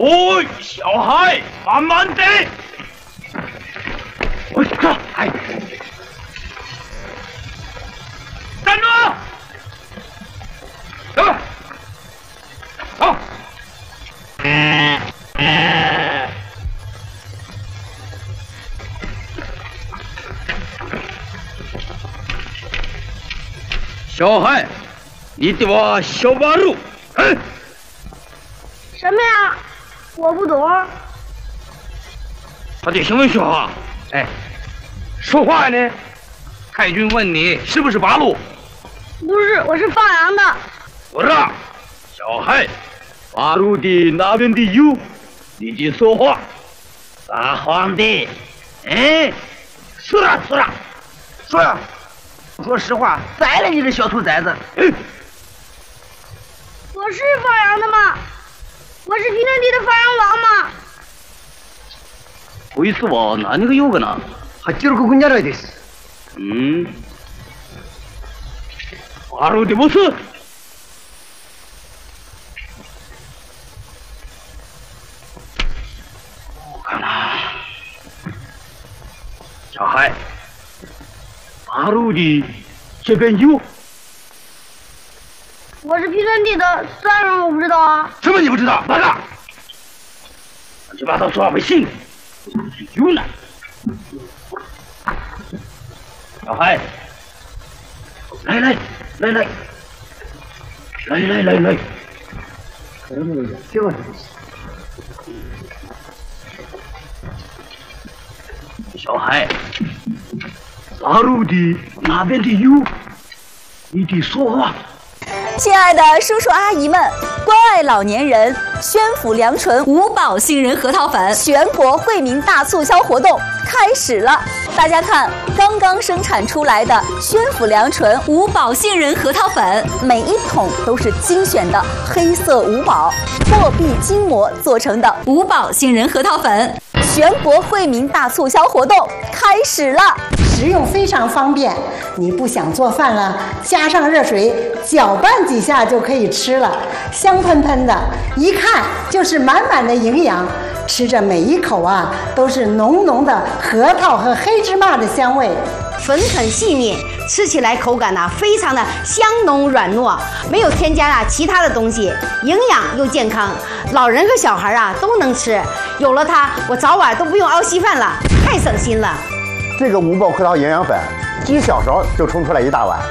哦，小孩，慢慢的。我靠！哎，站住！走，走。小孩，你对我小八路，哎。 什么呀？我不懂。 他对新闻说话，哎，说话呢？太君问你是不是八路？ 不是，我是放羊的。 不是，小孩，八路的那边的有，你就说话。撒谎的，哎，是啊，说呀，说实话，宰了你这小兔崽子！哎， 我是放羊的吗？我是平原地的放羊王吗？ こいつは何が用かな。 86軍じゃないです。 あるでもす。そうかな。小孩，八路的这边有。 我是平原地的，算什么我不知道啊？ 什么你不知道？八嘎！乱七八糟说话没信。有呢。小孩，来，小孩，八路的那边的有，你得说话。 亲爱的叔叔阿姨们，关爱老年人，宣府良醇五宝杏仁核桃粉全国惠民大促销活动开始了！大家看，刚刚生产出来的宣府良醇五宝杏仁核桃粉，每一桶都是精选的黑色五宝货币筋膜做成的五宝杏仁核桃粉，全国惠民大促销活动开始了！ 食用非常方便，你不想做饭了，加上热水搅拌几下就可以吃了，香喷喷的，一看就是满满的营养。吃着每一口啊，都是浓浓的核桃和黑芝麻的香味， 粉很细腻，吃起来口感非常的香浓软糯，没有添加其他的东西，营养又健康，老人和小孩都能吃。有了它，我早晚都不用熬稀饭了，太省心了。 这个五宝核桃营养粉，几小勺就冲出来一大碗。